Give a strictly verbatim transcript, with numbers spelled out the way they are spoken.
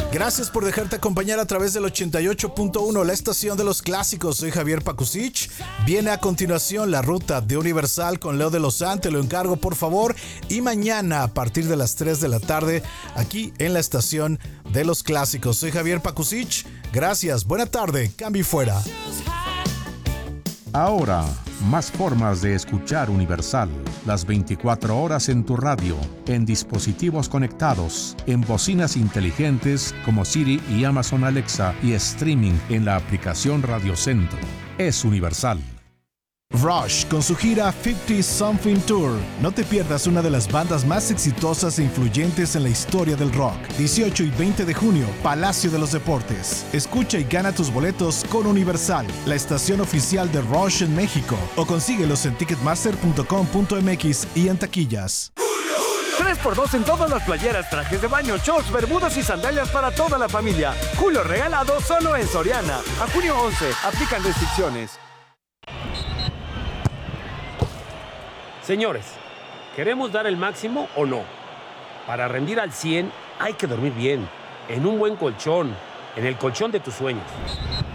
Gracias por dejarte acompañar a través del ochenta y ocho punto uno, la estación de los clásicos. Soy Javier Pakusich. Viene a continuación la ruta de Universal con Leo de Lozán. Te lo encargo, por favor. Y mañana, a partir de las tres de la tarde, aquí en la estación de los clásicos. Soy Javier Pakusich. Gracias. Buena tarde. Cambio y fuera. Ahora, más formas de escuchar Universal. Las veinticuatro horas en tu radio, en dispositivos conectados, en bocinas inteligentes como Siri y Amazon Alexa y streaming en la aplicación Radio Centro. Es Universal. Rush con su gira cincuenta Something Tour. No te pierdas una de las bandas más exitosas e influyentes en la historia del rock. dieciocho y veinte de junio, Palacio de los Deportes. Escucha y gana tus boletos con Universal, la estación oficial de Rush en México. O consíguelos en ticketmaster punto com punto m x y en taquillas. tres por dos en todas las playeras, trajes de baño, shorts, bermudas y sandalias para toda la familia. Julio regalado solo en Soriana. A junio once, aplican restricciones. Señores, ¿queremos dar el máximo o no? Para rendir al cien hay que dormir bien, en un buen colchón, en el colchón de tus sueños.